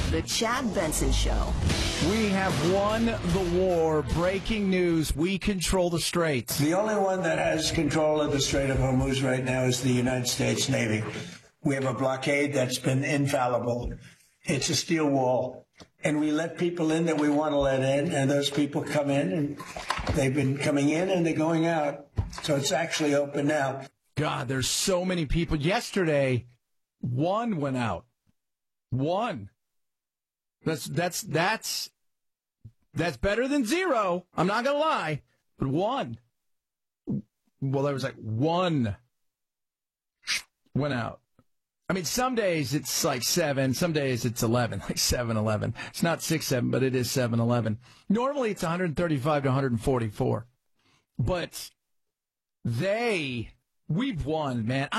The Chad Benson Show. We have won the war. Breaking news. We control the straits. The only one that has control of the Strait of Hormuz right now is the United States Navy. We have a blockade that's been infallible. It's a steel wall. And we let people in that we want to let in, and those people come in, and they've been coming in and they're going out. So it's actually open now. God, there's so many people. Yesterday, one went out. One. That's better than zero. I'm not going to lie. But one. Well, there was like one went out. I mean, some days it's like 7. Some days it's 11, like 7-11. It's not 6-7, but it is 7-11. Normally it's 135 to 144. But we've won, man.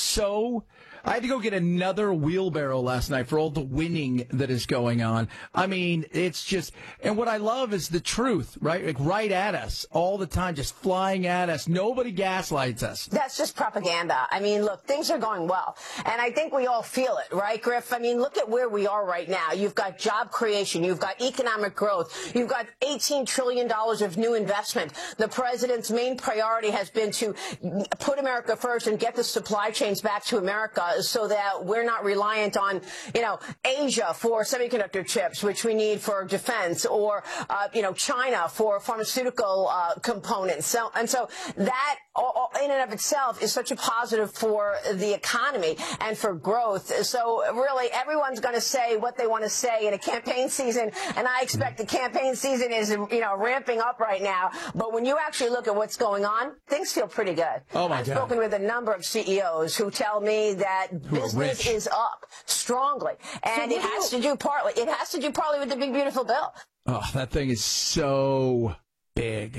I had to go get another wheelbarrow last night for all the winning that is going on. I mean, it's just, and what I love is the truth, right? Like right at us all the time, just flying at us. Nobody gaslights us. That's just propaganda. I mean, look, things are going well. And I think we all feel it, right, Griff? I mean, look at where we are right now. You've got job creation. You've got economic growth. You've got $18 trillion of new investment. The president's main priority has been to put America first and get the supply chains back to America, so that we're not reliant on, Asia for semiconductor chips, which we need for defense, or, China for pharmaceutical components. So that in and of itself is such a positive for the economy and for growth. So really, everyone's going to say what they want to say in a campaign season, and I expect the campaign season is, ramping up right now. But when you actually look at what's going on, things feel pretty good. Oh my God. I've spoken with a number of CEOs who tell me that business is up strongly, and it has to do partly with the big beautiful bill. Oh, that thing is so big.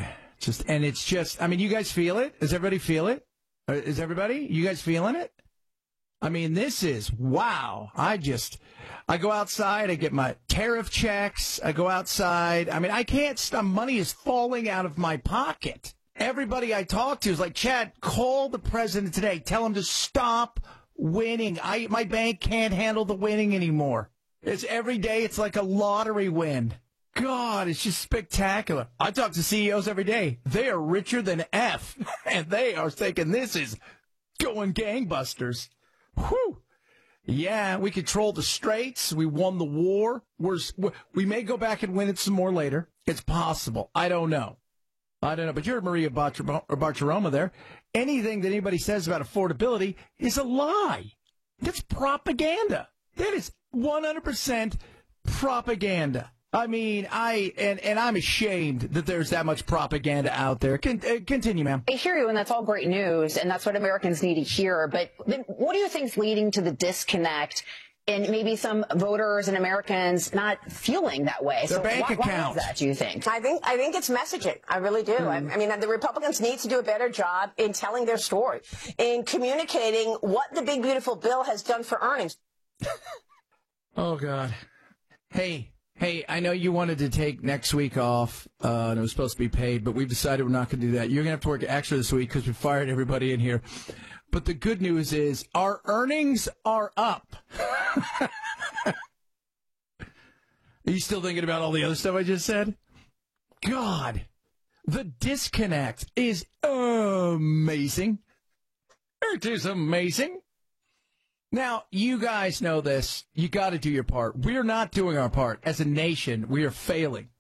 I mean, you guys feel it? Does everybody feel it? Is everybody? You guys feeling it? I mean, this is, wow. I go outside, I get my tariff checks, I go outside. I mean, I can't stop. Money is falling out of my pocket. Everybody I talk to is like, Chad, call the president today. Tell him to stop winning. My bank can't handle the winning anymore. It's every day. It's like a lottery win. God, it's just spectacular. I talk to CEOs every day. They are richer than F, and they are thinking this is going gangbusters. Whew. Yeah, we controlled the straits. We won the war. We may go back and win it some more later. It's possible. I don't know. But you're Maria Bartiromo there. Anything that anybody says about affordability is a lie. That's propaganda. That is 100% propaganda. I mean, I'm ashamed that there's that much propaganda out there. Continue, ma'am. I hear you, and that's all great news, and that's what Americans need to hear. But then what do you think is leading to the disconnect and maybe some voters and Americans not feeling that way? Their bank account. Why is that, do you think? I think it's messaging. I really do. I mean, the Republicans need to do a better job in telling their story, in communicating what the big, beautiful bill has done for earnings. Oh, God. Hey, I know you wanted to take next week off, and it was supposed to be paid, but we've decided we're not going to do that. You're going to have to work extra this week because we fired everybody in here. But the good news is our earnings are up. Are you still thinking about all the other stuff I just said? God, the disconnect is amazing. It is amazing. Now, you guys know this. You got to do your part. We're not doing our part. As a nation, we are failing.